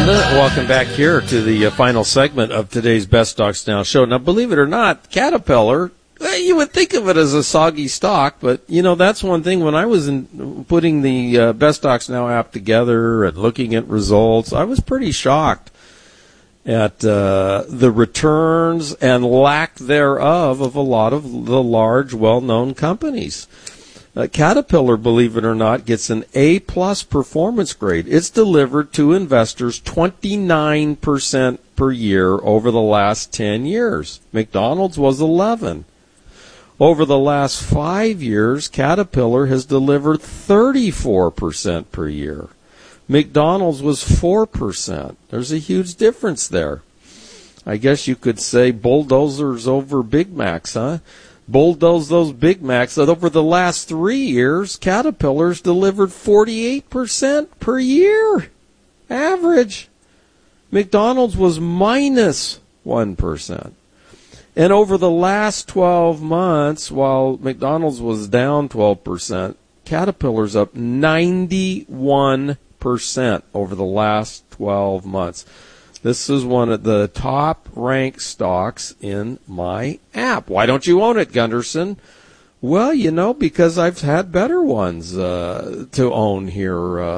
Welcome back here to the final segment of today's Best Stocks Now show. Now, believe it or not, Caterpillar, you would think of it as a soggy stock, but, that's one thing. When I was putting the Best Stocks Now app together and looking at results, I was pretty shocked at the returns and lack thereof of a lot of the large, well-known companies. Caterpillar, believe it or not, gets an A-plus performance grade. It's delivered to investors 29% per year over the last 10 years. McDonald's was 11. Over the last 5 years, Caterpillar has delivered 34% per year. McDonald's was 4%. There's a huge difference there. I guess you could say bulldozers over Big Macs, huh? Bulldoze those Big Macs. Over the last 3 years, Caterpillar's delivered 48% per year. Average. McDonald's was minus 1%. And over the last 12 months, while McDonald's was down 12%, Caterpillar's up 91% over the last 12 months. This is one of the top-ranked stocks in my app. Why don't you own it, Gunderson? Well, because I've had better ones to own here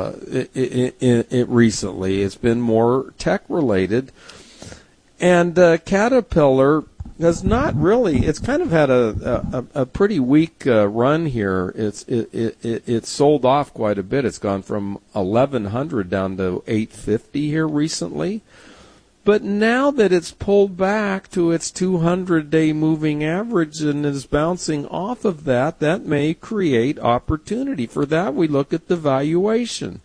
recently. It's been more tech-related. And Caterpillar has not really. It's kind of had a pretty weak run here. It's sold off quite a bit. It's gone from 1,100 down to 850 here recently. But now that it's pulled back to its 200-day moving average and is bouncing off of that, that may create opportunity. For that, we look at the valuation.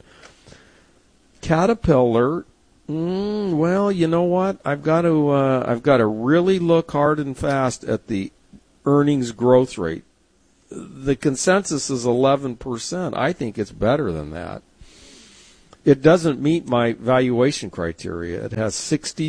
Caterpillar, well, you know what? I've got to really look hard and fast at the earnings growth rate. The consensus is 11%. I think it's better than that. It doesn't meet my valuation criteria. It has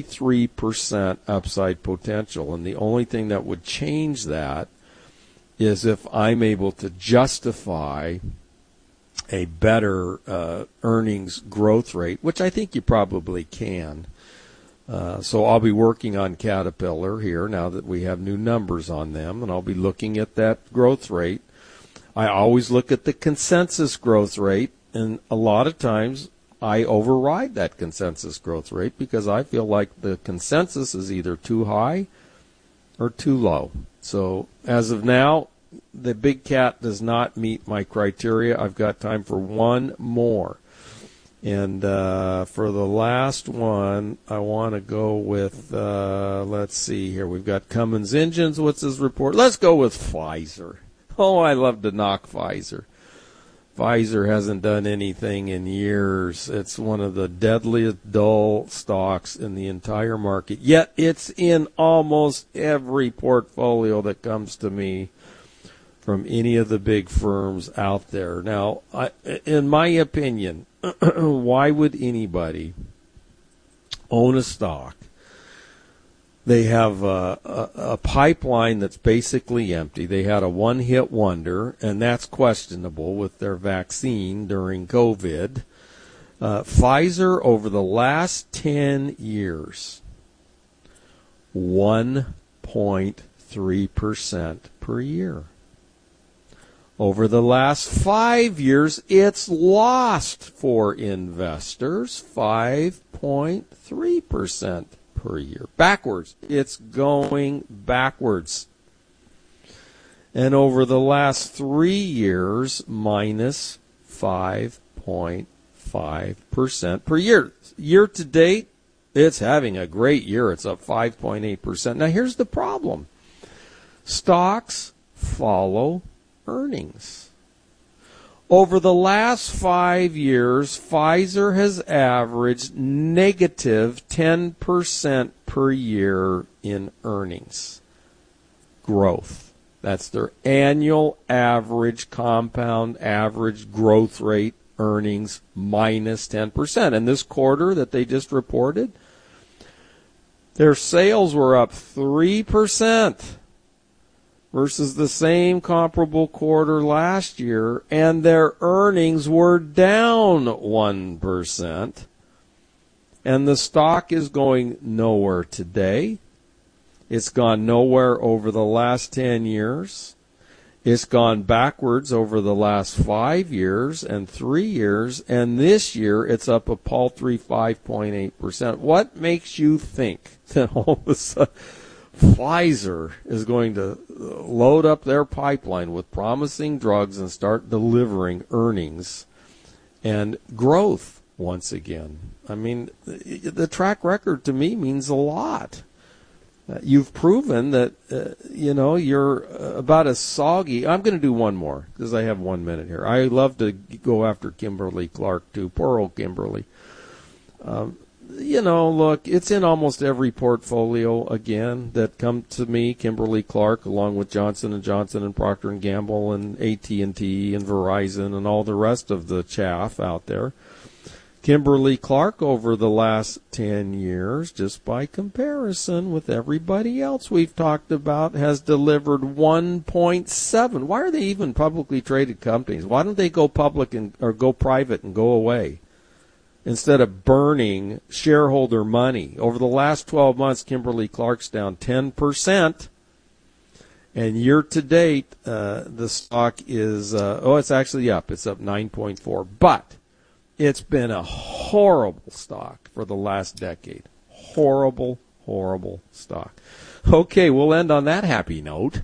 63% upside potential, and the only thing that would change that is if I'm able to justify a better earnings growth rate, which I think you probably can. So I'll be working on Caterpillar here now that we have new numbers on them, and I'll be looking at that growth rate. I always look at the consensus growth rate, and a lot of times I override that consensus growth rate because I feel like the consensus is either too high or too low. So as of now, the big cat does not meet my criteria. I've got time for one more. And for the last one, I want to go with, let's see here. We've got Cummins Engines. What's his report? Let's go with Pfizer. Oh, I love to knock Pfizer. Pfizer hasn't done anything in years. It's one of the deadliest dull stocks in the entire market. Yet it's in almost every portfolio that comes to me from any of the big firms out there. Now, in my opinion, why would anybody own a stock? They have a pipeline that's basically empty. They had a one-hit wonder, and that's questionable with their vaccine during COVID. Pfizer, over the last 10 years, 1.3% per year. Over the last 5 years, it's lost for investors 5.3% per year. Backwards. It's going backwards. And over the last 3 years, minus 5.5% per year. Year to date, it's having a great year. It's up 5.8%. Now, here's the problem. Stocks follow earnings. Over the last 5 years, Pfizer has averaged negative 10% per year in earnings growth. That's their annual average compound average growth rate earnings minus 10%. And this quarter that they just reported, their sales were up 3%. Versus the same comparable quarter last year, and their earnings were down 1%. And the stock is going nowhere today. It's gone nowhere over the last 10 years. It's gone backwards over the last 5 years and 3 years. And this year, it's up a paltry 5.8%. What makes you think that all of a sudden Pfizer is going to load up their pipeline with promising drugs and start delivering earnings and growth once again? I mean, the track record to me means a lot. You've proven that, you're about as soggy. I'm going to do one more because I have 1 minute here. I love to go after Kimberly-Clark, too. Poor old Kimberly. Look, it's in almost every portfolio, again, that come to me, Kimberly-Clark, along with Johnson & Johnson and Procter & Gamble and AT&T and Verizon and all the rest of the chaff out there. Kimberly-Clark over the last 10 years, just by comparison with everybody else we've talked about, has delivered 1.7. Why are they even publicly traded companies? Why don't they go public or go private and go away instead of burning shareholder money? Over the last 12 months, Kimberly-Clark's down 10%. And year to date, the stock is, it's actually up. It's up 9.4. But it's been a horrible stock for the last decade. Horrible, horrible stock. Okay, we'll end on that happy note.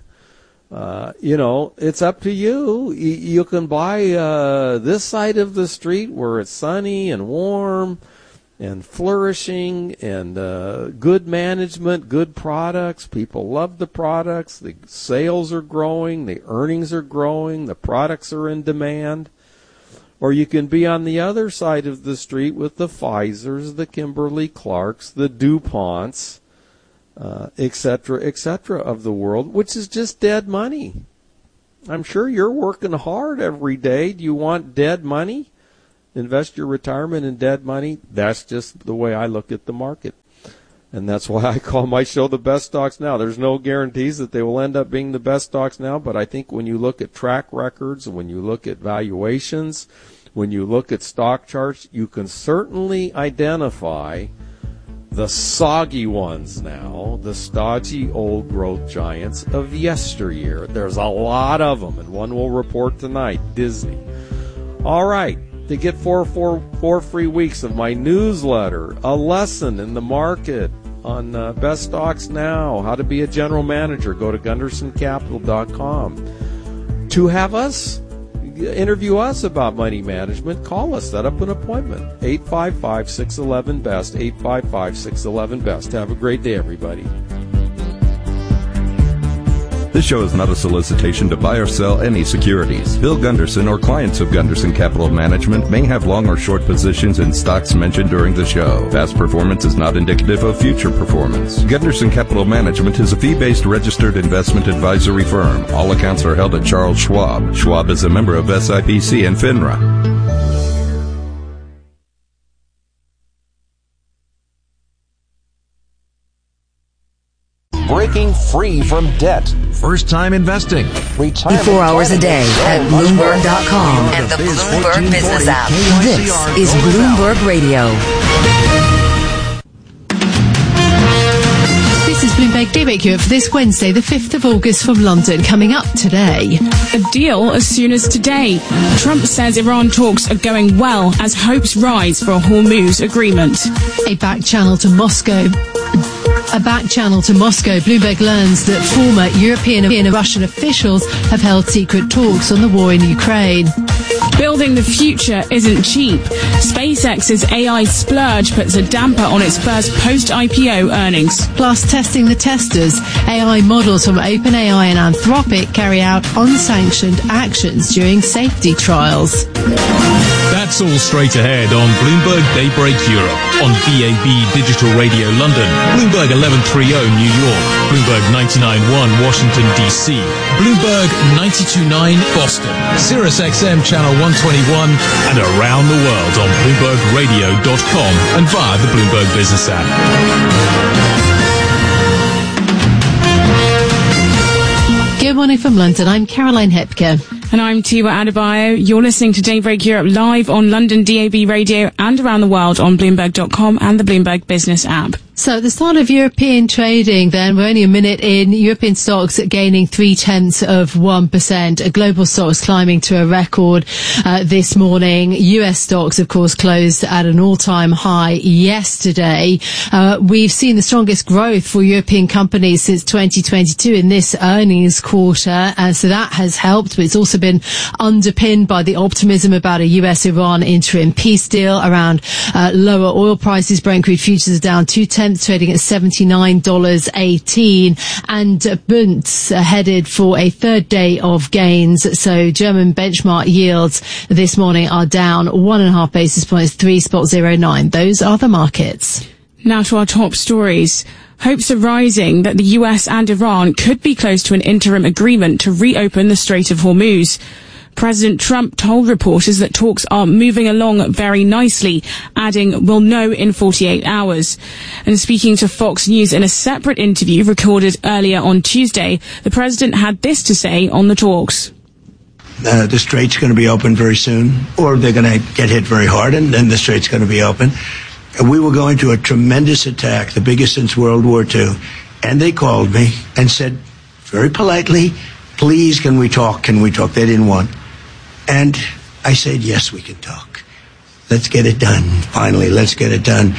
It's up to you. You can buy this side of the street where it's sunny and warm and flourishing and good management, good products. People love the products. The sales are growing. The earnings are growing. The products are in demand. Or you can be on the other side of the street with the Pfizers, the Kimberly-Clarks, the DuPonts, et cetera, of the world, which is just dead money. I'm sure you're working hard every day. Do you want dead money? Invest your retirement in dead money? That's just the way I look at the market. And that's why I call my show The Best Stocks Now. There's no guarantees that they will end up being the best stocks now, but I think when you look at track records, when you look at valuations, when you look at stock charts, you can certainly identify the soggy ones now, the stodgy old growth giants of yesteryear. There's a lot of them, and one will report tonight, Disney. All right. To get four free weeks of my newsletter, a lesson in the market on Best Stocks Now, how to be a general manager, go to GundersonCapital.com. To have us interview us about money management, call us, set up an appointment. 855-611-BEST, 855-611-BEST. Have a great day, everybody. This show is not a solicitation to buy or sell any securities. Bill Gunderson or clients of Gunderson Capital Management may have long or short positions in stocks mentioned during the show. Past performance is not indicative of future performance. Gunderson Capital Management is a fee-based registered investment advisory firm. All accounts are held at Charles Schwab. Schwab is a member of SIPC and FINRA. Breaking free from debt. First time investing. Retirement 24 hours a day at Bloomberg.com and the Bloomberg Business app. This is Bloomberg Radio. This is Bloomberg Daybreak here for this Wednesday, the 5th of August from London. Coming up today. A deal as soon as today. Trump says Iran talks are going well as hopes rise for a Hormuz agreement. A back channel to Moscow. Bloomberg learns that former European and Russian officials have held secret talks on the war in Ukraine. Building the future isn't cheap. SpaceX's AI splurge puts a damper on its first post-IPO earnings. Plus, testing the testers. AI models from OpenAI and Anthropic carry out unsanctioned actions during safety trials. That's all straight ahead on Bloomberg Daybreak Europe, on DAB Digital Radio London, Bloomberg 1130 New York, Bloomberg 99.1 Washington, D.C., Bloomberg 92.9 Boston, Sirius XM Channel 121, and around the world on BloombergRadio.com and via the Bloomberg Business app. Good morning from London. I'm Caroline Hepker. And I'm Tiwa Adebayo. You're listening to Daybreak Europe live on London DAB radio and around the world on Bloomberg.com and the Bloomberg Business app. So at the start of European trading then, we're only a minute in, European stocks gaining 0.3%, global stocks climbing to a record this morning. US stocks, of course, closed at an all-time high yesterday. We've seen the strongest growth for European companies since 2022 in this earnings quarter, and so that has helped, but it's also been underpinned by the optimism about a US-Iran interim peace deal around lower oil prices. Brent crude futures are down 0.2, trading at $79.18, and Bunds headed for a third day of gains. So German benchmark yields this morning are down 1.5 basis points, 3.09. Those are the markets. Now to our top stories. Hopes are rising that the US and Iran could be close to an interim agreement to reopen the Strait of Hormuz. President Trump told reporters that talks are moving along very nicely, adding, "We'll know in 48 hours." And speaking to Fox News in a separate interview recorded earlier on Tuesday, the president had this to say on the talks. The strait's going to be open very soon, or they're going to get hit very hard, and then the strait's going to be open. We were going to a tremendous attack, the biggest since World War II, and they called me and said very politely, "Please, can we talk? Can we talk?" They didn't want. And I said, yes, we can talk. Let's get it done. Finally, let's get it done.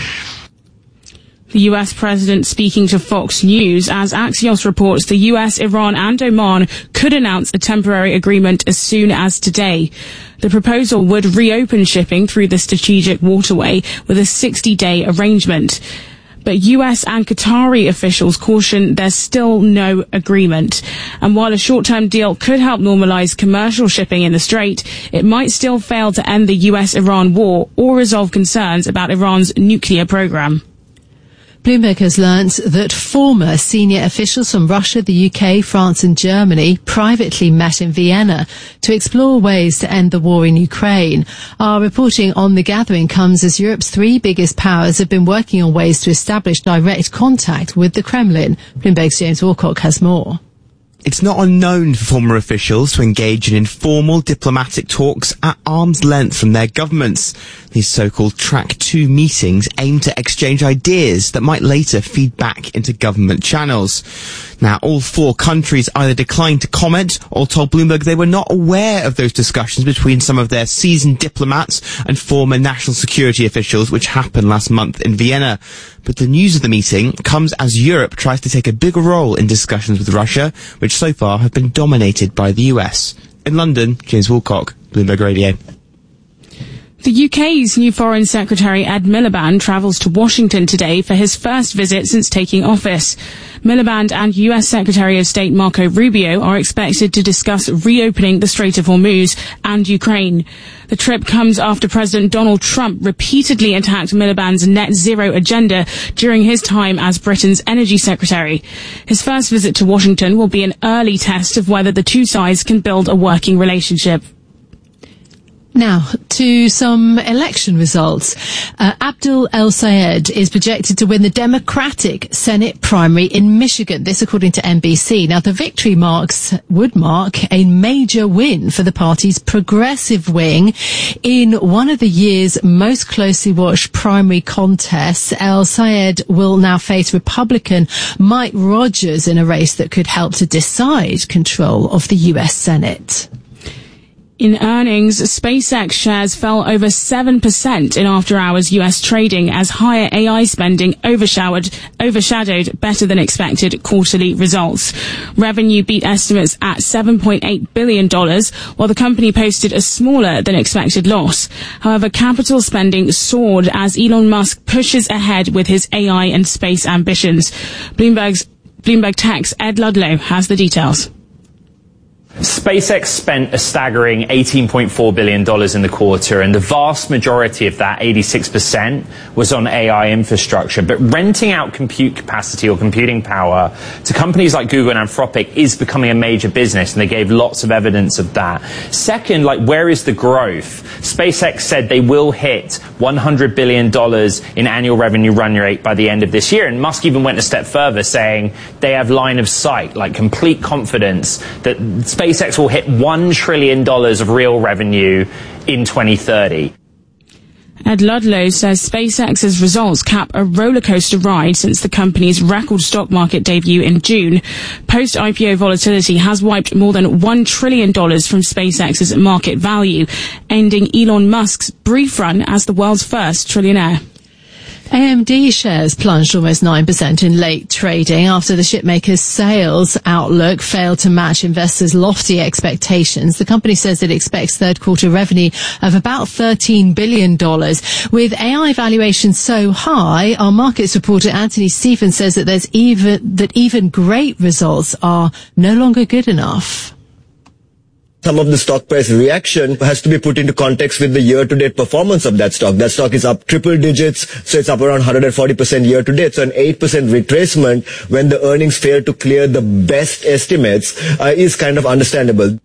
The US president speaking to Fox News as Axios reports the US, Iran and Oman could announce a temporary agreement as soon as today. The proposal would reopen shipping through the strategic waterway with a 60-day arrangement. But US and Qatari officials caution there's still no agreement. And while a short-term deal could help normalise commercial shipping in the Strait, it might still fail to end the US-Iran war or resolve concerns about Iran's nuclear programme. Bloomberg has learnt that former senior officials from Russia, the UK, France and Germany privately met in Vienna to explore ways to end the war in Ukraine. Our reporting on the gathering comes as Europe's three biggest powers have been working on ways to establish direct contact with the Kremlin. Bloomberg's James Wilcock has more. It's not unknown for former officials to engage in informal diplomatic talks at arm's length from their governments. These so-called Track 2 meetings aim to exchange ideas that might later feed back into government channels. Now, all four countries either declined to comment or told Bloomberg they were not aware of those discussions between some of their seasoned diplomats and former national security officials, which happened last month in Vienna. But the news of the meeting comes as Europe tries to take a bigger role in discussions with Russia, which so far have been dominated by the US. In London, James Wilcock, Bloomberg Radio. The UK's new Foreign Secretary Ed Miliband travels to Washington today for his first visit since taking office. Miliband and US Secretary of State Marco Rubio are expected to discuss reopening the Strait of Hormuz and Ukraine. The trip comes after President Donald Trump repeatedly attacked Miliband's net zero agenda during his time as Britain's energy secretary. His first visit to Washington will be an early test of whether the two sides can build a working relationship. Now, to some election results. Abdul El-Sayed is projected to win the Democratic Senate primary in Michigan. This according to NBC. Now, the victory would mark a major win for the party's progressive wing in one of the year's most closely watched primary contests. El-Sayed will now face Republican Mike Rogers in a race that could help to decide control of the U.S. Senate. In earnings, SpaceX shares fell over 7% in after-hours US trading as higher AI spending overshadowed better than expected quarterly results. Revenue beat estimates at $7.8 billion, while the company posted a smaller than expected loss. However, capital spending soared as Elon Musk pushes ahead with his AI and space ambitions. Bloomberg Tech's Ed Ludlow has the details. SpaceX spent a staggering $18.4 billion in the quarter, and the vast majority of that, 86%, was on AI infrastructure. But renting out compute capacity or computing power to companies like Google and Anthropic is becoming a major business, and they gave lots of evidence of that. Second, where is the growth? SpaceX said they will hit $100 billion in annual revenue run rate by the end of this year, and Musk even went a step further, saying they have line of sight, complete confidence that SpaceX SpaceX will hit $1 trillion of real revenue in 2030. Ed Ludlow says SpaceX's results cap a rollercoaster ride since the company's record stock market debut in June. Post-IPO volatility has wiped more than $1 trillion from SpaceX's market value, ending Elon Musk's brief run as the world's first trillionaire. AMD shares plunged almost 9% in late trading after the chipmaker's sales outlook failed to match investors' lofty expectations. The company says it expects third quarter revenue of about $13 billion. With AI valuations so high, our markets reporter Anthony Stephens says that even great results are no longer good enough. Some of the stock price reaction has to be put into context with the year-to-date performance of that stock. That stock is up triple digits, so it's up around 140% year-to-date. So an 8% retracement when the earnings fail to clear the best estimates is kind of understandable.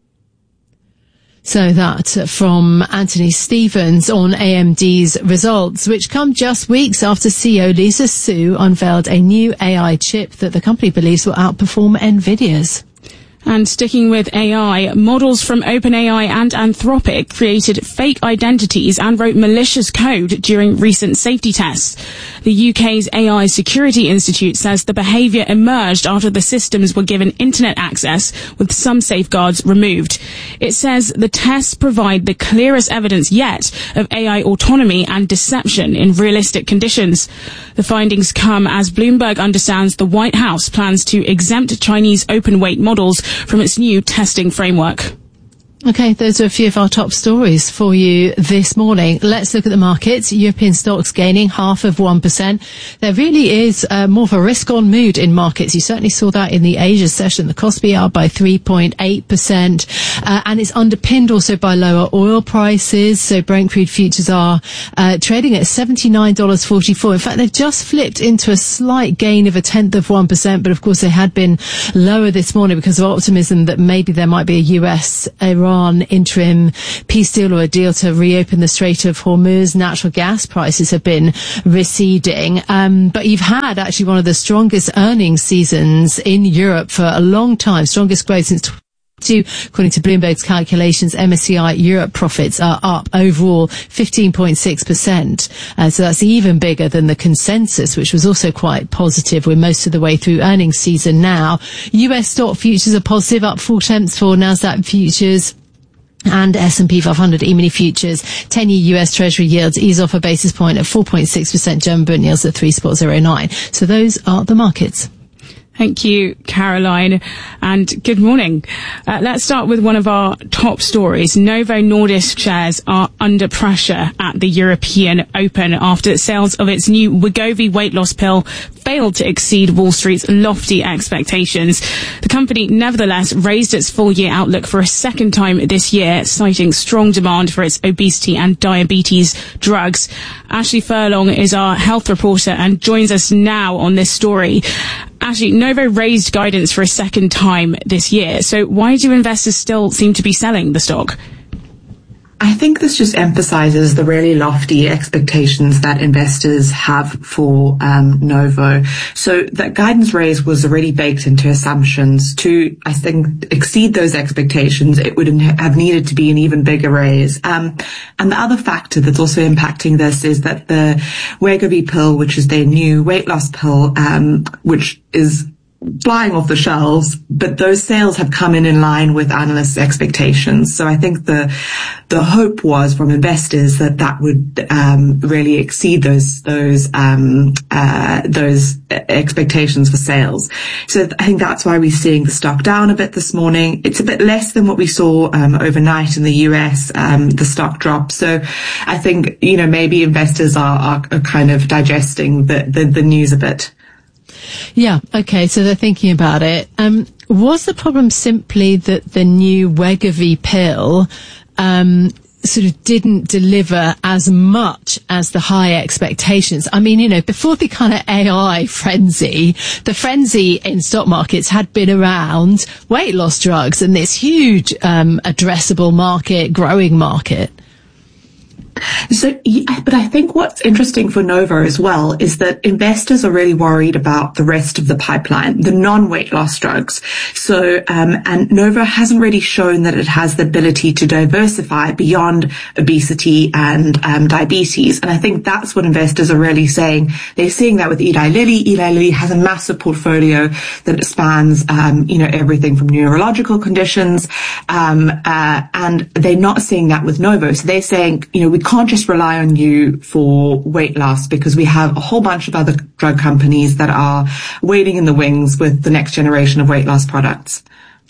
So that from Anthony Stephens on AMD's results, which come just weeks after CEO Lisa Su unveiled a new AI chip that the company believes will outperform NVIDIA's. And sticking with AI, models from OpenAI and Anthropic created fake identities and wrote malicious code during recent safety tests. The UK's AI Security Institute says the behaviour emerged after the systems were given internet access with some safeguards removed. It says the tests provide the clearest evidence yet of AI autonomy and deception in realistic conditions. The findings come as Bloomberg understands the White House plans to exempt Chinese open-weight models from its new testing framework. Okay, those are a few of our top stories for you this morning. Let's look at the markets. European stocks gaining 0.5%. There really is more of a risk-on mood in markets. You certainly saw that in the Asia session. The Kospi are by 3.8%, and it's underpinned also by lower oil prices. So Brent crude futures are trading at $79.44. In fact, they've just flipped into a slight gain of 0.1%, but of course they had been lower this morning because of optimism that maybe there might be a US-Iran interim peace deal or a deal to reopen the Strait of Hormuz. Natural gas prices have been receding. But you've had actually one of the strongest earnings seasons in Europe for a long time, strongest growth since according to Bloomberg's calculations. MSCI Europe profits are up overall 15.6%. So that's even bigger than the consensus, which was also quite positive. We're most of the way through earnings season now. US stock futures are positive, up 0.4 for Nasdaq futures and S&P 500 E-mini futures. 10-year US Treasury yields ease off a basis point at 4.6%. German Bund yields at 3.09. So those are the markets. Thank you, Caroline, and good morning. Let's start with one of our top stories. Novo Nordisk shares are under pressure at the European Open after sales of its new Wegovy weight loss pill failed to exceed Wall Street's lofty expectations. The company nevertheless raised its full-year outlook for a second time this year, citing strong demand for its obesity and diabetes drugs. Ashley Furlong is our health reporter and joins us now on this story. Actually, Novo raised guidance for a second time this year. So why do investors still seem to be selling the stock? I think this just emphasizes the really lofty expectations that investors have for Novo. So that guidance raise was already baked into assumptions. To, I think, exceed those expectations, it would have needed to be an even bigger raise. And the other factor that's also impacting this is that the Wegovy pill, which is their new weight loss pill, which is flying off the shelves, but those sales have come in line with analysts' expectations. So I think the hope was from investors that would really exceed those expectations for sales. So I think that's why we're seeing the stock down a bit this morning. It's a bit less than what we saw overnight in the US, the stock drop. So I think, maybe investors are kind of digesting the news a bit. Yeah, okay, so they're thinking about it. Was the problem simply that the new Wegovy pill sort of didn't deliver as much as the high expectations? I mean, before the kind of AI frenzy, the frenzy in stock markets had been around weight loss drugs and this huge addressable market, growing market. So, but I think what's interesting for Novo as well is that investors are really worried about the rest of the pipeline, the non-weight loss drugs. So, and Novo hasn't really shown that it has the ability to diversify beyond obesity and diabetes. And I think that's what investors are really saying. They're seeing that with Eli Lilly. Eli Lilly has a massive portfolio that spans, everything from neurological conditions, and they're not seeing that with Novo. So they're saying, we can't just rely on you for weight loss because we have a whole bunch of other drug companies that are waiting in the wings with the next generation of weight loss products.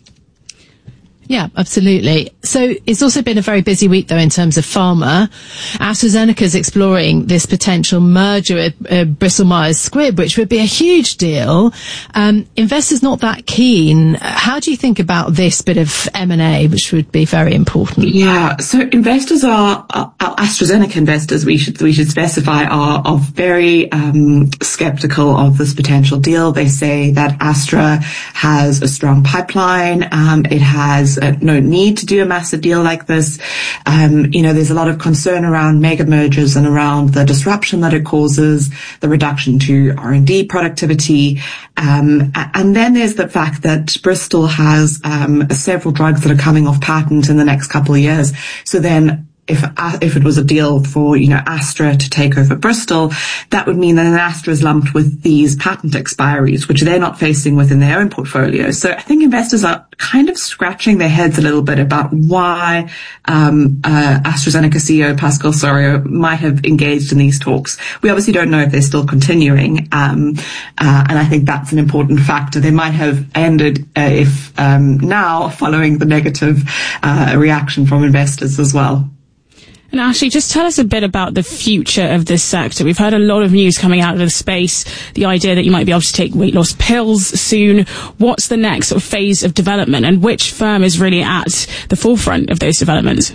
Yeah, absolutely. So it's also been a very busy week, though, in terms of pharma. AstraZeneca is exploring this potential merger with Bristol Myers Squibb, which would be a huge deal. Investors not that keen. How do you think about this bit of M&A, which would be very important? Yeah, so investors are AstraZeneca investors. We should specify are very skeptical of this potential deal. They say that Astra has a strong pipeline. It has no need to do a massive deal like this. There's a lot of concern around mega mergers and around the disruption that it causes, the reduction to R&D productivity. And then there's the fact that Bristol has several drugs that are coming off patent in the next couple of years. So then if it was a deal for, Astra to take over Bristol, that would mean that Astra is lumped with these patent expiries, which they're not facing within their own portfolio. So I think investors are kind of scratching their heads a little bit about why AstraZeneca CEO Pascal Soriot might have engaged in these talks. We obviously don't know if they're still continuing, and I think that's an important factor. They might have ended if now following the negative reaction from investors as well. And Ashley, just tell us a bit about the future of this sector. We've heard a lot of news coming out of the space, the idea that you might be able to take weight loss pills soon. What's the next sort of phase of development, and which firm is really at the forefront of those developments?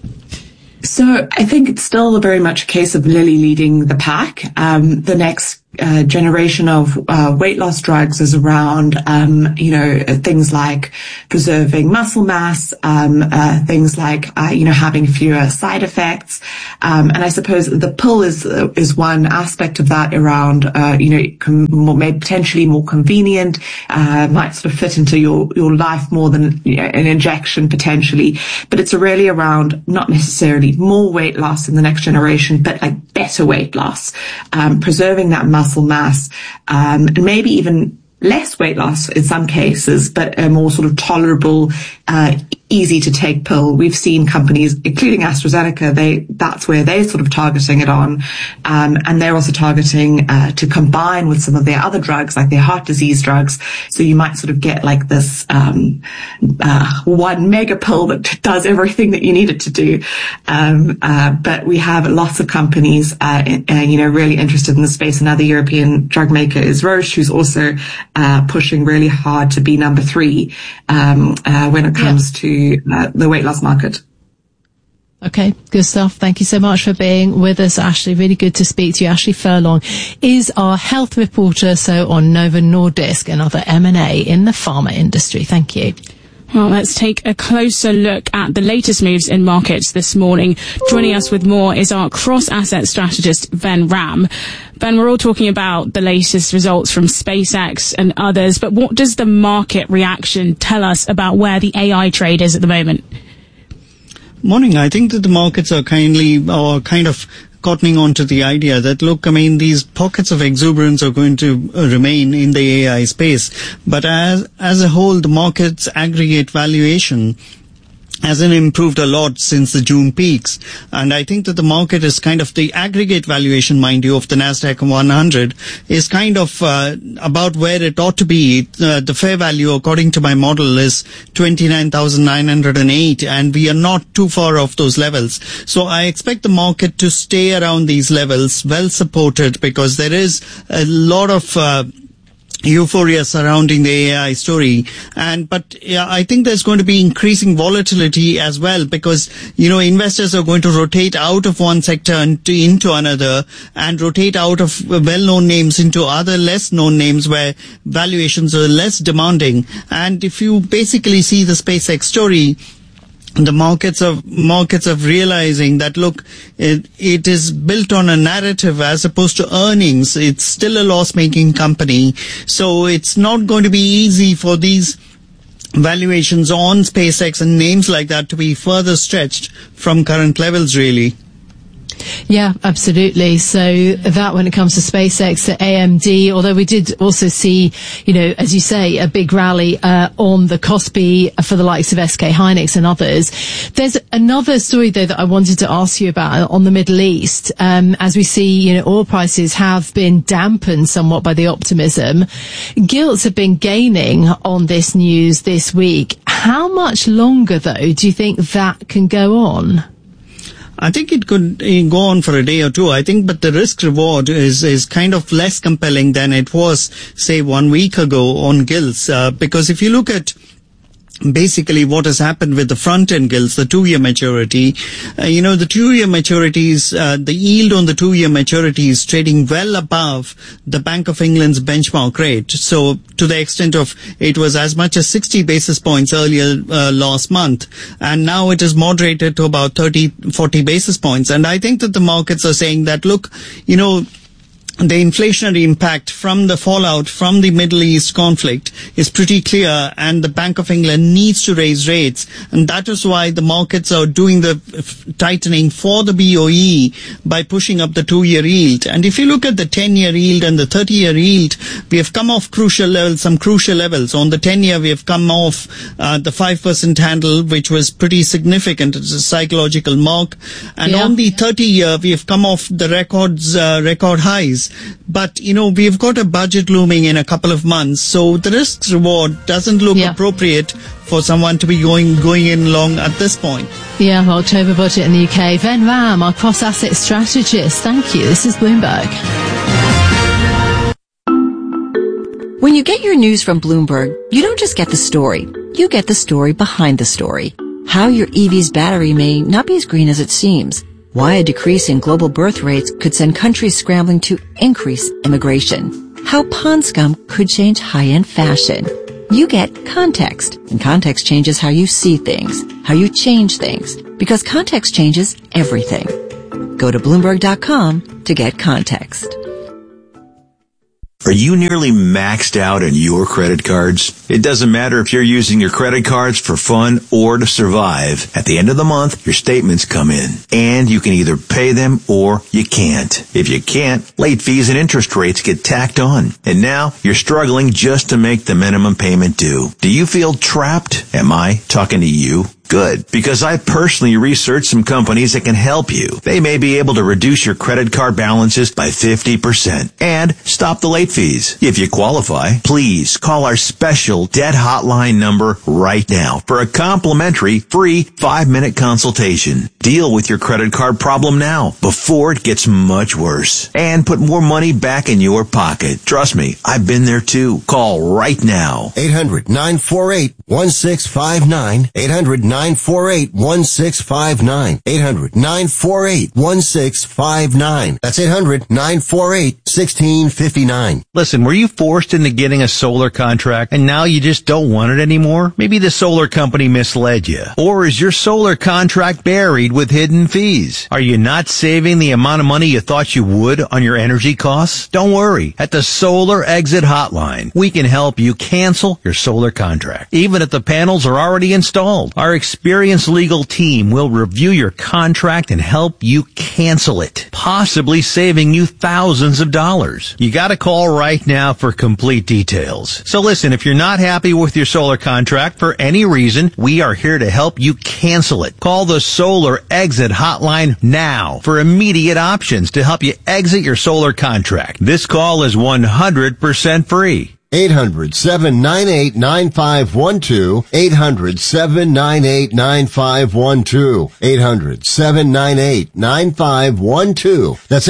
So I think it's still very much a case of Lilly leading the pack. The next generation of weight loss drugs is around, things like preserving muscle mass, things like, having fewer side effects. And I suppose the pill is one aspect of that around, potentially more convenient, might sort of fit into your life more than an injection potentially. But it's really around not necessarily more weight loss in the next generation, but like better weight loss, preserving that muscle mass, and maybe even less weight loss in some cases, but a more sort of tolerable, easy to take pill. We've seen companies, including AstraZeneca, that's where they're sort of targeting it on. And they're also targeting, to combine with some of their other drugs, like their heart disease drugs. So you might sort of get like this, one mega pill that does everything that you need it to do. But we have lots of companies, really interested in the space. Another European drug maker is Roche, who's also, pushing really hard to be number 3, when it comes to the weight loss market. Okay, good stuff. Thank you so much for being with us, Ashley. Really good to speak to you. Ashley Furlong is our health reporter, so on Novo Nordisk and other M&A in the pharma industry. Thank you. Well, let's take a closer look at the latest moves in markets this morning. Joining us with more is our cross-asset strategist, Ven Ram. Ven, we're all talking about the latest results from SpaceX and others, but what does the market reaction tell us about where the AI trade is at the moment? Morning. I think that the markets are kind of cottoning on to the idea that, look, these pockets of exuberance are going to remain in the AI space. But as a whole, the market's aggregate valuation hasn't improved a lot since the June peaks. And I think that the market is kind of the aggregate valuation, mind you, of the Nasdaq 100 is kind of about where it ought to be. The fair value, according to my model, is 29,908, and we are not too far off those levels. So I expect the market to stay around these levels, well supported, because there is a lot of euphoria surrounding the AI story. But I think there's going to be increasing volatility as well, because, investors are going to rotate out of one sector into another, and rotate out of well-known names into other less-known names where valuations are less demanding. And if you basically see the SpaceX story, the markets of realizing that, look, it is built on a narrative as opposed to earnings. It's still a loss-making company. So it's not going to be easy for these valuations on SpaceX and names like that to be further stretched from current levels, really. Yeah, absolutely. So that when it comes to SpaceX, AMD, although we did also see, as you say, a big rally on the Kospi for the likes of SK Hynix and others. There's another story, though, that I wanted to ask you about on the Middle East. As we see, oil prices have been dampened somewhat by the optimism. Gilts have been gaining on this news this week. How much longer, though, do you think that can go on? I think it could go on for a day or two. I think, but the risk reward is kind of less compelling than it was, say, 1 week ago on gilts. Because if you look at basically what has happened with the front-end gilts, the 2-year maturity, the 2-year maturities, the yield on the 2-year maturity is trading well above the Bank of England's benchmark rate. So to the extent of it was as much as 60 basis points earlier last month, and now it is moderated to about 30-40 basis points. And I think that the markets are saying that, look, the inflationary impact from the fallout from the Middle East conflict is pretty clear, and the Bank of England needs to raise rates, and that is why the markets are doing the tightening for the BOE by pushing up the 2-year yield. And if you look at the 10-year yield and the 30-year yield, we have come off some crucial levels. On the 10-year, we have come off the 5% handle, which was pretty significant. It's a psychological mark. And on the 30-year, we have come off the record highs. But, we've got a budget looming in a couple of months, so the risk reward doesn't look appropriate for someone to be going in long at this point. Yeah, October budget in the UK. Ven Ram, our cross-asset strategist. Thank you. This is Bloomberg. When you get your news from Bloomberg, you don't just get the story. You get the story behind the story. How your EV's battery may not be as green as it seems. Why a decrease in global birth rates could send countries scrambling to increase immigration. How pond scum could change high-end fashion. You get context, and context changes how you see things, how you change things, because context changes everything. Go to Bloomberg.com to get context. Are you nearly maxed out on your credit cards? It doesn't matter if you're using your credit cards for fun or to survive. At the end of the month, your statements come in, and you can either pay them or you can't. If you can't, late fees and interest rates get tacked on. And now you're struggling just to make the minimum payment due. Do you feel trapped? Am I talking to you? Good, because I personally researched some companies that can help you. They may be able to reduce your credit card balances by 50% and stop the late fees. If you qualify, please call our special debt hotline number right now for a complimentary free 5-minute consultation. Deal with your credit card problem now before it gets much worse and put more money back in your pocket. Trust me, I've been there too. Call right now. 800-948-1659. 800-948-1659. 800-948-1659. That's 800-948-1659. Listen, were you forced into getting a solar contract and now you just don't want it anymore? Maybe the solar company misled you. Or is your solar contract buried with hidden fees? Are you not saving the amount of money you thought you would on your energy costs? Don't worry. At the Solar Exit Hotline, we can help you cancel your solar contract, even if the panels are already installed. Our experienced legal team will review your contract and help you cancel it, possibly saving you thousands of dollars. You gotta call right now for complete details. So listen, if you're not happy with your solar contract for any reason, we are here to help you cancel it. Call the Solar Exit Hotline now for immediate options to help you exit your solar contract. This call is 100% free. 800-798-9512. 800-798-9512. 800-798-9512. That's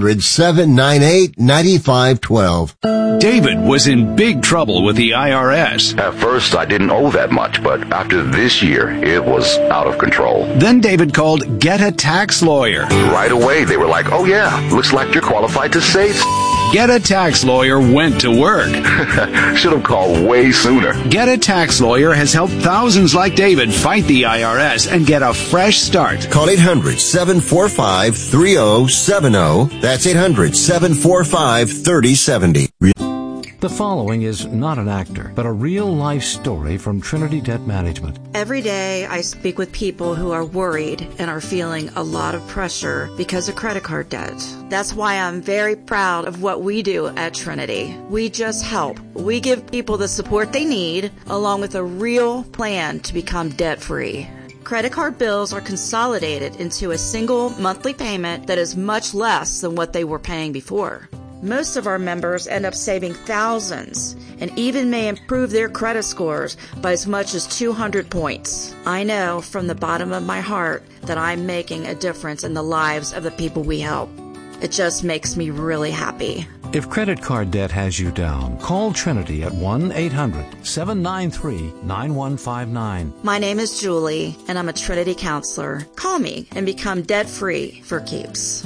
800-798-9512. David was in big trouble with the IRS. At first, I didn't owe that much, but after this year, it was out of control. Then David called Get a Tax Lawyer. Right away, they were like, oh yeah, looks like you're qualified to save. Get a Tax Lawyer went to work. Should have called way sooner. Get a Tax Lawyer has helped thousands like David fight the IRS and get a fresh start. Call 800-745-3070. That's 800-745-3070. The following is not an actor, but a real-life story from Trinity Debt Management. Every day I speak with people who are worried and are feeling a lot of pressure because of credit card debt. That's why I'm very proud of what we do at Trinity. We just help. We give people the support they need, along with a real plan to become debt-free. Credit card bills are consolidated into a single monthly payment that is much less than what they were paying before. Most of our members end up saving thousands and even may improve their credit scores by as much as 200 points. I know from the bottom of my heart that I'm making a difference in the lives of the people we help. It just makes me really happy. If credit card debt has you down, call Trinity at 1-800-793-9159. My name is Julie, and I'm a Trinity counselor. Call me and become debt-free for keeps.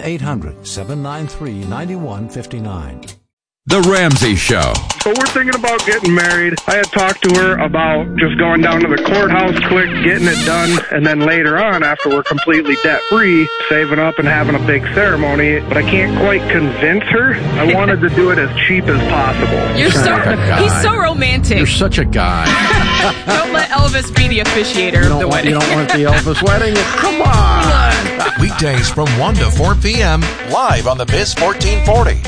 1-800-793-9159. The Ramsey Show. So we're thinking about getting married. I had talked to her about just going down to the courthouse quick, getting it done, and then later on, after we're completely debt-free, saving up and having a big ceremony. But I can't quite convince her. I wanted to do it as cheap as possible. He's so romantic. You're such a guy. Don't let Elvis be the officiator of the wedding. You don't want the Elvis wedding? Come on. Weekdays from 1 to 4 p.m. live on the Biz 1440.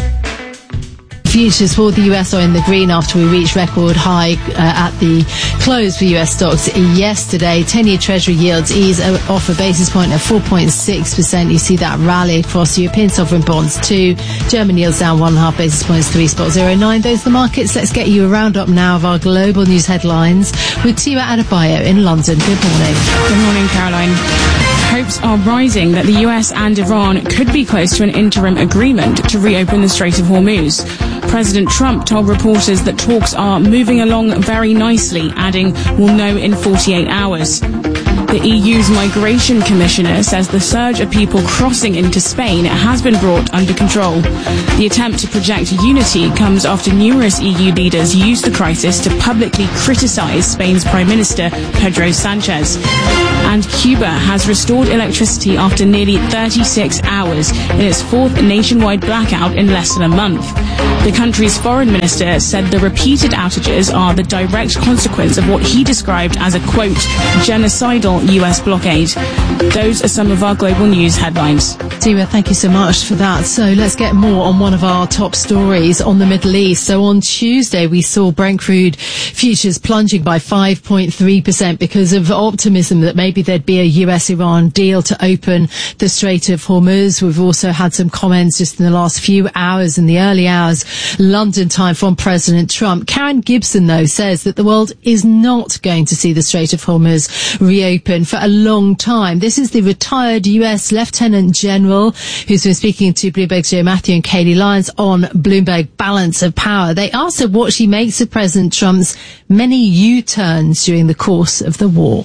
Futures for the US are in the green after we reached record high at the close for US stocks yesterday. 10-year Treasury yields ease off a basis point at 4.6%. You see that rally across European sovereign bonds too. German yields down 1.5 basis points, 3.09. Those are the markets. Let's get you a roundup now of our global news headlines with Tia Adebayo in London. Good morning. Good morning, Caroline. Hopes are rising that the US and Iran could be close to an interim agreement to reopen the Strait of Hormuz. President Trump told reporters that talks are moving along very nicely, adding, "We'll know in 48 hours." The EU's Migration Commissioner says the surge of people crossing into Spain has been brought under control. The attempt to project unity comes after numerous EU leaders used the crisis to publicly criticize Spain's Prime Minister, Pedro Sanchez. And Cuba has restored electricity after nearly 36 hours in its fourth nationwide blackout in less than a month. The country's foreign minister said the repeated outages are the direct consequence of what he described as a, quote, genocidal US blockade. Those are some of our global news headlines. Tia, thank you so much for that. So let's get more on one of our top stories on the Middle East. So on Tuesday, we saw Brent crude futures plunging by 5.3% because of optimism that maybe there'd be a US-Iran deal to open the Strait of Hormuz. We've also had some comments just in the last few hours, in the early hours, London time, from President Trump. Karen Gibson, though, says that the world is not going to see the Strait of Hormuz reopen for a long time. This is the retired US Lieutenant General who's been speaking to Bloomberg's Joe Matthew and Kayleigh Lyons on Bloomberg Balance of Power. They asked her what she makes of President Trump's many U-turns during the course of the war.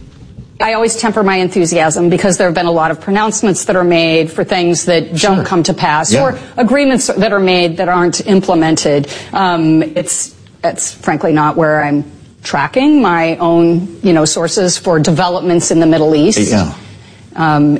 I always temper my enthusiasm because there have been a lot of pronouncements that are made for things that don't come to pass, or agreements that are made that aren't implemented. It's frankly not where I'm tracking my own, sources for developments in the Middle East. Yeah. And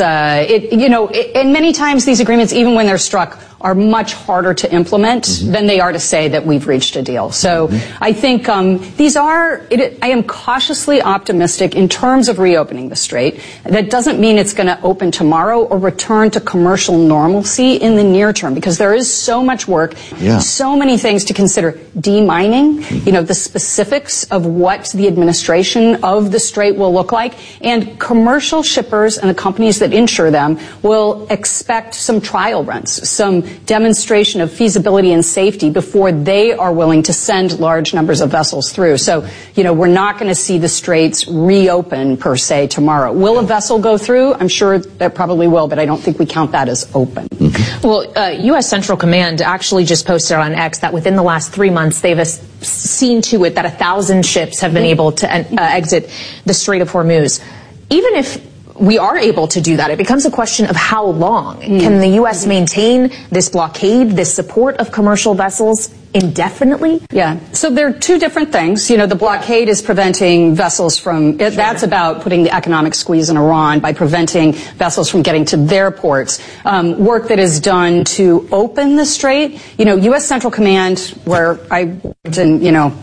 many times these agreements, even when they're struck, are much harder to implement than they are to say that we've reached a deal. So I think I am cautiously optimistic in terms of reopening the Strait. That doesn't mean it's going to open tomorrow or return to commercial normalcy in the near term, because there is so much work, so many things to consider. Demining, the specifics of what the administration of the Strait will look like, and commercial shippers and the companies that insure them will expect some trial runs, some demonstration of feasibility and safety before they are willing to send large numbers of vessels through. So, we're not going to see the straits reopen per se tomorrow. Will a vessel go through? I'm sure that probably will, but I don't think we count that as open. Well, U.S. Central Command actually just posted on X that within the last 3 months, they've seen to it that 1,000 ships have been able to exit the Strait of Hormuz. Even if we are able to do that, it becomes a question of how long. Can the U.S. maintain this blockade, this support of commercial vessels indefinitely? Yeah. So there are two different things. You know, the blockade is preventing vessels from, that's about putting the economic squeeze in Iran by preventing vessels from getting to their ports. Work that is done to open the strait. You know, U.S. Central Command, where I worked in,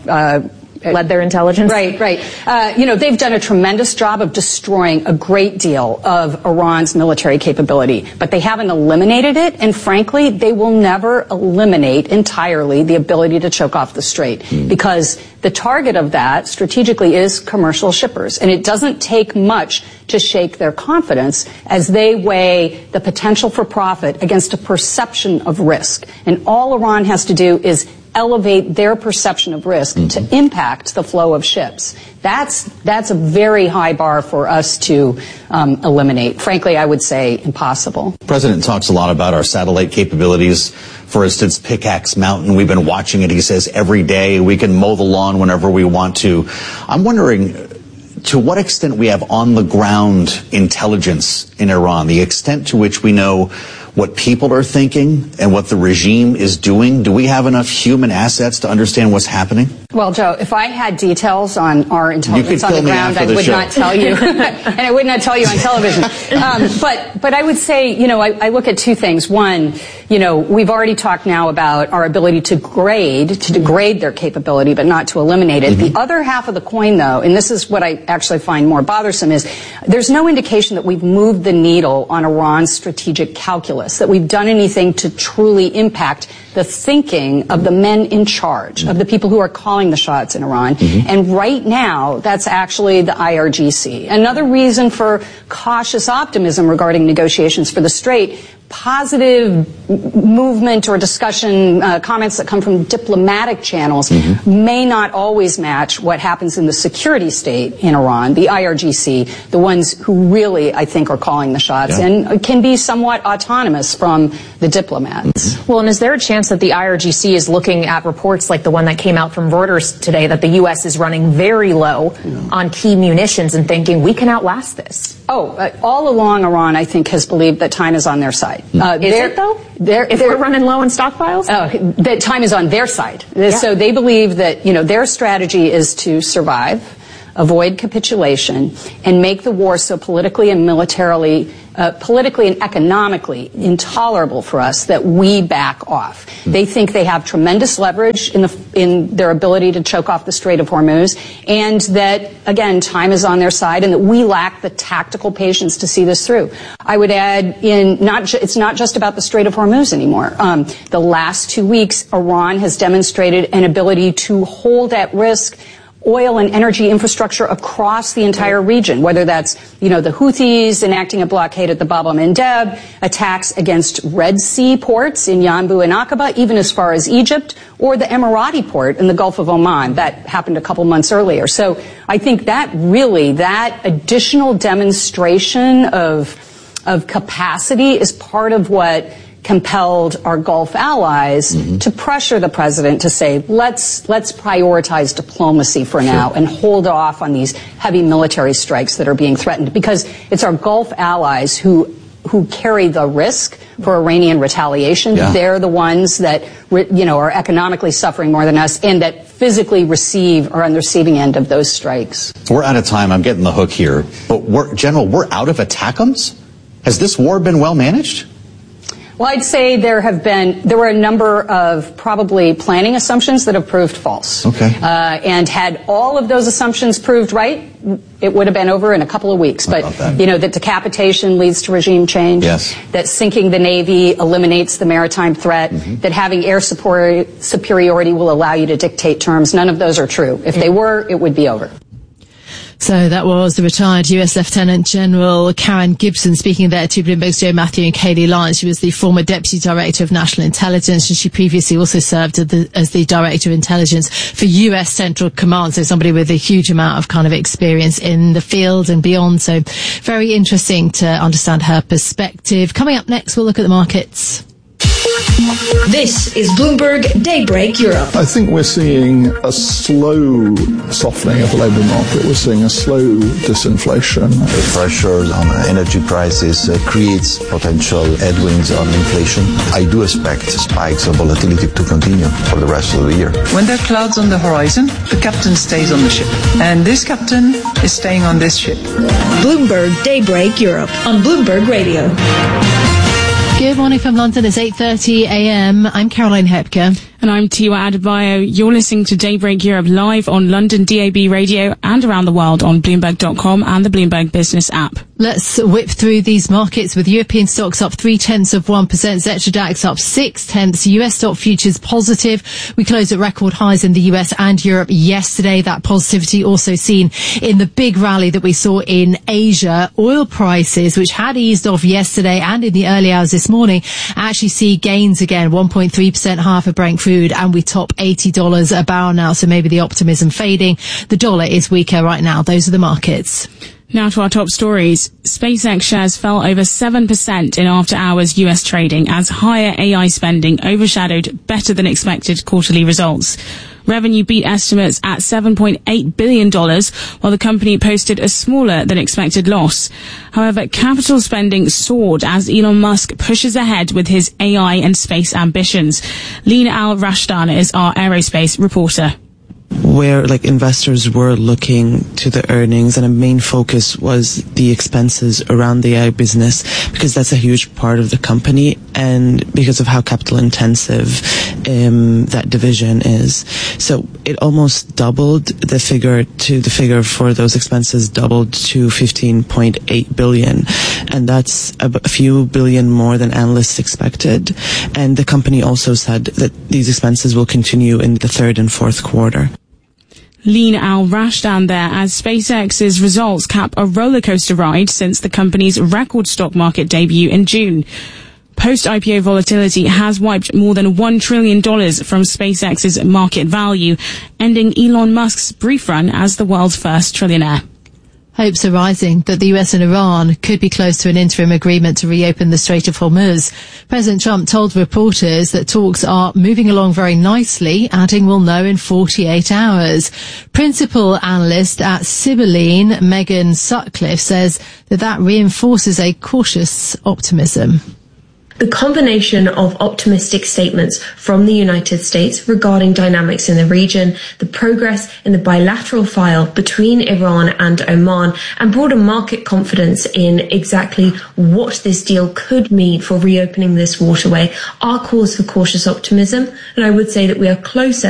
led their intelligence. Right. They've done a tremendous job of destroying a great deal of Iran's military capability, but they haven't eliminated it, and frankly, they will never eliminate entirely the ability to choke off the strait, because the target of that strategically is commercial shippers, and it doesn't take much to shake their confidence as they weigh the potential for profit against a perception of risk. And all Iran has to do is elevate their perception of risk to impact the flow of ships. That's a very high bar for us to eliminate. Frankly, I would say impossible. The President talks a lot about our satellite capabilities. For instance, Pickaxe Mountain, we've been watching it. He says every day we can mow the lawn whenever we want to. I'm wondering to what extent we have on-the-ground intelligence in Iran, the extent to which we know what people are thinking and what the regime is doing. Do we have enough human assets to understand what's happening? Well, Joe, if I had details on our intelligence on the ground, I would not tell you. And I would not tell you on television. But I would say, I look at two things. One, we've already talked now about our ability to degrade their capability, but not to eliminate it. The other half of the coin, though, and this is what I actually find more bothersome, is there's no indication that we've moved the needle on Iran's strategic calculus, that we've done anything to truly impact the thinking of the men in charge, of the people who are calling the shots in Iran. And right now, that's actually the IRGC. Another reason for cautious optimism regarding negotiations for the Strait, positive movement or discussion, comments that come from diplomatic channels may not always match what happens in the security state in Iran, the IRGC, the ones who really, I think, are calling the shots and can be somewhat autonomous from the diplomats. Well, and is there a chance that the IRGC is looking at reports like the one that came out from Reuters today that the U.S. is running very low on key munitions and thinking we can outlast this? All along, Iran, I think, has believed that time is on their side. Is it, though? If we're running low on stockpiles? That time is on their side. So they believe that, their strategy is to survive, avoid capitulation, and make the war so politically and economically intolerable for us that we back off. They think they have tremendous leverage in their ability to choke off the Strait of Hormuz, and that, again, time is on their side, and that we lack the tactical patience to see this through. I would add, it's not just about the Strait of Hormuz anymore. The last 2 weeks, Iran has demonstrated an ability to hold at risk oil and energy infrastructure across the entire region, whether that's, the Houthis enacting a blockade at the Bab el-Mandeb, attacks against Red Sea ports in Yanbu and Aqaba, even as far as Egypt, or the Emirati port in the Gulf of Oman. That happened a couple months earlier. So I think that additional demonstration of capacity is part of what compelled our Gulf allies to pressure the president to say, let's prioritize diplomacy for now and hold off on these heavy military strikes that are being threatened, because it's our Gulf allies who carry the risk for Iranian retaliation. They're the ones that are economically suffering more than us, and that physically are on the receiving end of those strikes. We're out of time. I'm getting the hook here, but General, we're out of ATACMS? Has this war been well managed? Well, I'd say there were a number of probably planning assumptions that have proved false. And had all of those assumptions proved right, it would have been over in a couple of weeks. But, that decapitation leads to regime change, that sinking the Navy eliminates the maritime threat, that having air superiority will allow you to dictate terms. None of those are true. If they were, it would be over. So that was the retired US Lieutenant General Karen Gibson speaking there to Bloomberg's Joe Matthew and Kayleigh Lyons. She was the former Deputy Director of National Intelligence, and she previously also served as the Director of Intelligence for US Central Command. So somebody with a huge amount of kind of experience in the field and beyond. So very interesting to understand her perspective. Coming up next, we'll look at the markets. This is Bloomberg Daybreak Europe. I think we're seeing a slow softening of the labour market. We're seeing a slow disinflation. The pressures on energy prices creates potential headwinds on inflation. I do expect spikes of volatility to continue for the rest of the year. When there are clouds on the horizon, the captain stays on the ship. And this captain is staying on this ship. Bloomberg Daybreak Europe on Bloomberg Radio. Good morning from London. It's 8:30 a.m. I'm Caroline Hepker. And I'm Tiwa Adebayo. You're listening to Daybreak Europe live on London DAB radio and around the world on Bloomberg.com and the Bloomberg Business app. Let's whip through these markets with European stocks up 0.3%, Xetra DAX up 0.6, US stock futures positive. We closed at record highs in the US and Europe yesterday. That positivity also seen in the big rally that we saw in Asia. Oil prices, which had eased off yesterday and in the early hours this morning, actually see gains again, 1.3% higher for Brent crude, and we top $80 a barrel now, so maybe the optimism fading. The dollar is weaker right now. Those are the markets. Now to our top stories. SpaceX shares fell over 7% in after-hours US trading as higher AI spending overshadowed better than expected quarterly results. Revenue beat estimates at $7.8 billion, while the company posted a smaller than expected loss. However, capital spending soared as Elon Musk pushes ahead with his AI and space ambitions. Lina Al-Rashdan is our aerospace reporter. Where investors were looking to the earnings, and a main focus was the expenses around the AI business, because that's a huge part of the company and because of how capital intensive that division is. So it almost doubled the figure for those expenses, doubled to $15.8 billion, and that's a few billion more than analysts expected. And the company also said that these expenses will continue in the third and fourth quarter. Lina Al-Rashdan there, as SpaceX's results cap a rollercoaster ride since the company's record stock market debut in June. Post-IPO volatility has wiped more than $1 trillion from SpaceX's market value, ending Elon Musk's brief run as the world's first trillionaire. Hopes are rising that the US and Iran could be close to an interim agreement to reopen the Strait of Hormuz. President Trump told reporters that talks are moving along very nicely, adding we'll know in 48 hours. Principal analyst at Sibylline, Megan Sutcliffe, says that reinforces a cautious optimism. The combination of optimistic statements from the United States regarding dynamics in the region, the progress in the bilateral file between Iran and Oman, and broader market confidence in exactly what this deal could mean for reopening this waterway are cause for cautious optimism. And I would say that we are closer